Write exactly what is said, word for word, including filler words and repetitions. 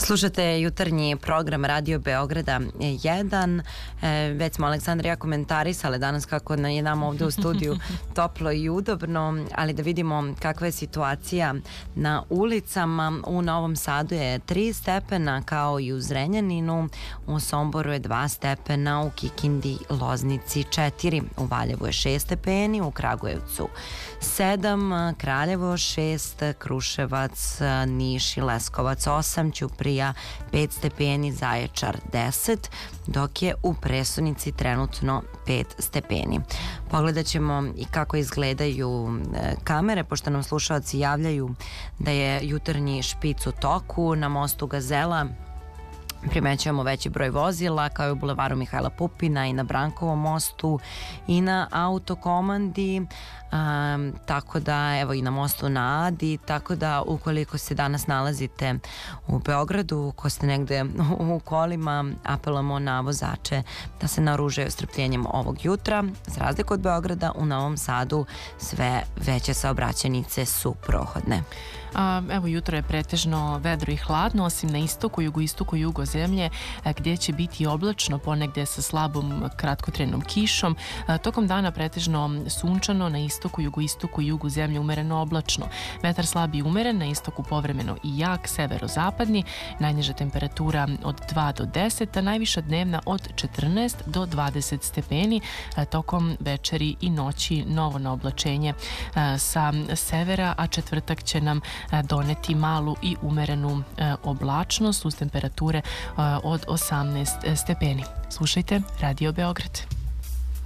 Slušate jutarnji program Radio Beograda jedan. E, već smo Aleksandra i ja komentarisale danas kako je nam ovde u studiju toplo i udobno, ali da vidimo kakva je situacija na ulicama. U Novom Sadu je tri stepena kao i u Zrenjaninu, u Somboru je dva stepena, u Kikindi, Loznici četiri, u Valjevu je šest stepeni, u Kragujevcu sedam, Kraljevo šest, Kruševac, Niš i Leskovac osam, Ćuprija pet stepeni, Zaječar deset, dok je u Prestonici trenutno pet stepeni. Pogledat ćemo i kako izgledaju kamere, pošto nam slušalci javljaju da je jutarnji špic u toku. Na mostu Gazela primećujemo veći broj vozila, kao i u bulevaru Mihajla Pupina i na Brankovom mostu i na Autokomandi, um, tako da evo i na mostu na Adi, tako da ukoliko se danas nalazite u Beogradu, ko ste negde u kolima, apelamo na vozače da se naoružaju strpljenjem ovog jutra. Za razliku od Beograda, u Novom Sadu sve veće saobraćajnice su prohodne. A, evo, jutro je pretežno vedro i hladno, osim na istoku, jugoistoku i jugozemlje, gdje će biti oblačno, ponegde sa slabom kratkotrenom kišom. A, tokom dana pretežno sunčano, na istoku, jugoistoku i jugu zemlje umereno oblačno. Vetar slab i umeren, na istoku povremeno i jak, severozapadni, najniža temperatura od dva do deset, a najviša dnevna od četrnaest do dvadeset stepeni. A, tokom večeri i noći novo na oblačenje a, sa severa, a četvrtak će nam doneti malu i umerenu oblačnost uz temperature od osamnaest stepeni. Slušajte Radio Beograd.